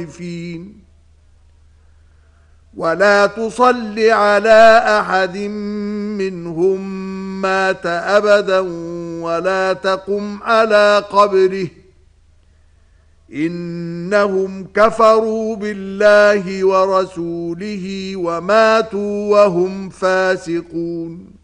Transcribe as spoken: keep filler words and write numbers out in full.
الخائفين ولا تصل على أحد منهم مات أبدا ولا تقم على قبره إنهم كفروا بالله ورسوله وماتوا وهم فاسقون